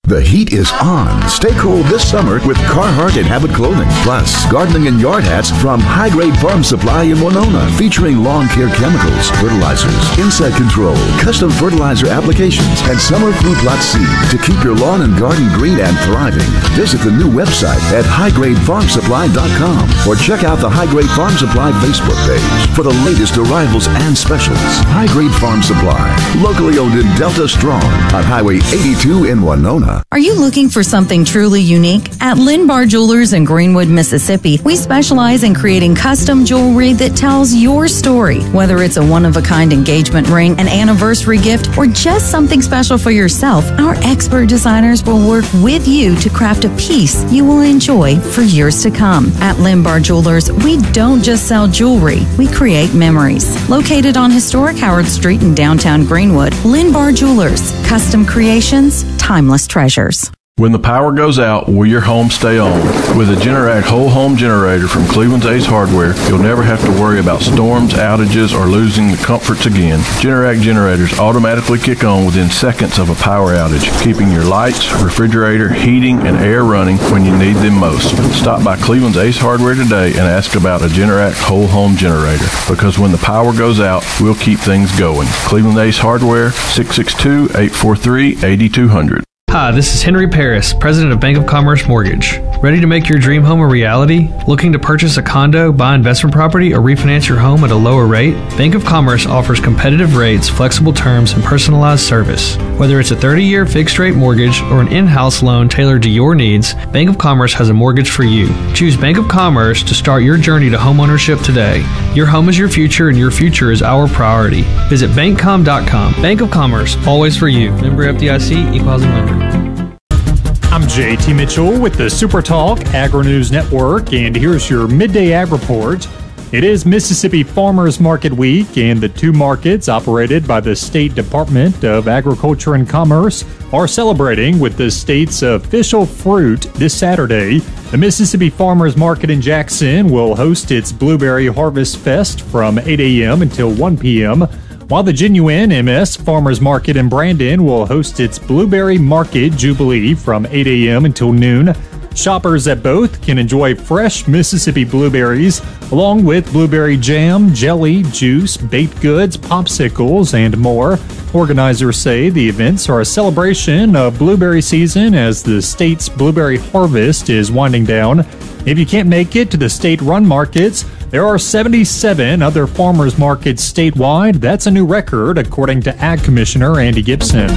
The heat is on. Stay cool this summer with Carhartt and Habit clothing. Plus, gardening and yard hats from High Grade Farm Supply in Winona, featuring lawn care chemicals, fertilizers, insect control, custom fertilizer applications, and summer fruit plot seed to keep your lawn and garden green and thriving. Visit the new website at highgradefarmsupply.com or check out the High Grade Farm Supply Facebook page for the latest arrivals and specials. High Grade Farm Supply, locally owned in Delta Strong on Highway 82 in Winona. Are you looking for something truly unique? At Linbar Jewelers in Greenwood, Mississippi, we specialize in creating custom jewelry that tells your story. Whether it's a one-of-a-kind engagement ring, an anniversary gift, or just something special for yourself, our expert designers will work with you to craft a piece you will enjoy for years to come. At Linbar Jewelers, we don't just sell jewelry, we create memories. Located on historic Howard Street in downtown Greenwood, Linbar Jewelers, custom creations, timeless treasures. When the power goes out, will your home stay on? With a Generac whole home generator from Cleveland's Ace Hardware, you'll never have to worry about storms, outages, or losing the comforts again. Generac generators automatically kick on within seconds of a power outage, keeping your lights, refrigerator, heating, and air running when you need them most. Stop by Cleveland's Ace Hardware today and ask about a Generac whole home generator, because when the power goes out, we'll keep things going. Cleveland Ace Hardware, 662-843-8200. Hi, this is Henry Paris, President of Bank of Commerce Mortgage. Ready to make your dream home a reality? Looking to purchase a condo, buy investment property, or refinance your home at a lower rate? Bank of Commerce offers competitive rates, flexible terms, and personalized service. Whether it's a 30-year fixed-rate mortgage or an in-house loan tailored to your needs, Bank of Commerce has a mortgage for you. Choose Bank of Commerce to start your journey to homeownership today. Your home is your future, and your future is our priority. Visit bankcom.com. Bank of Commerce, always for you. Member FDIC, Equal Housing Lender. I'm JT Mitchell with the Super Talk Agri-News Network, and here's your Midday Ag Report. It is Mississippi Farmers Market Week, and the two markets operated by the State Department of Agriculture and Commerce are celebrating with the state's official fruit this Saturday. The Mississippi Farmers Market in Jackson will host its Blueberry Harvest Fest from 8 a.m. until 1 p.m., while the Genuine MS Farmers Market in Brandon will host its Blueberry Market Jubilee from 8 a.m. until noon. Shoppers at both can enjoy fresh Mississippi blueberries, along with blueberry jam, jelly, juice, baked goods, popsicles, and more. Organizers say the events are a celebration of blueberry season as the state's blueberry harvest is winding down. If you can't make it to the state-run markets, there are 77 other farmers markets statewide. That's a new record, according to Ag Commissioner Andy Gibson.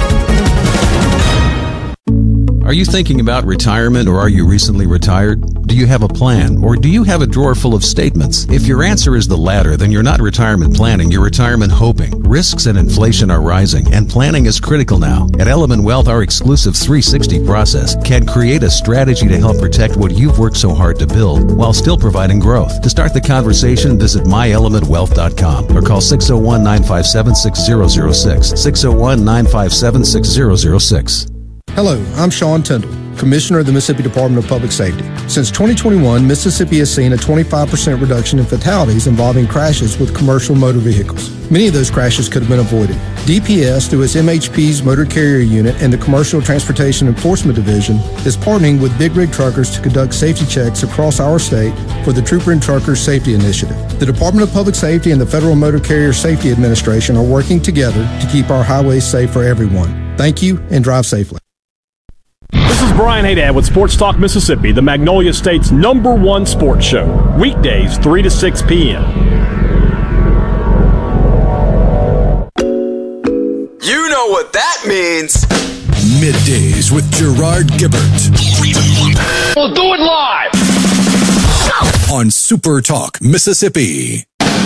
Are you thinking about retirement, or are you recently retired? Do you have a plan, or do you have a drawer full of statements? If your answer is the latter, then you're not retirement planning, you're retirement hoping. Risks and inflation are rising, and planning is critical now. At Element Wealth, our exclusive 360 process can create a strategy to help protect what you've worked so hard to build while still providing growth. To start the conversation, visit myelementwealth.com or call 601-957-6006, 601-957-6006. Hello, I'm Sean Tyndall, Commissioner of the Mississippi Department of Public Safety. Since 2021, Mississippi has seen a 25% reduction in fatalities involving crashes with commercial motor vehicles. Many of those crashes could have been avoided. DPS, through its MHP's Motor Carrier Unit and the Commercial Transportation Enforcement Division, is partnering with big rig truckers to conduct safety checks across our state for the Trooper and Truckers Safety Initiative. The Department of Public Safety and the Federal Motor Carrier Safety Administration are working together to keep our highways safe for everyone. Thank you, and drive safely. This is Brian Haydad with Sports Talk Mississippi, the Magnolia State's #1 sports show. Weekdays, 3 to 6 p.m. You know what that means. Middays with Gerard Gibbert. We'll do it live. On Super Talk Mississippi.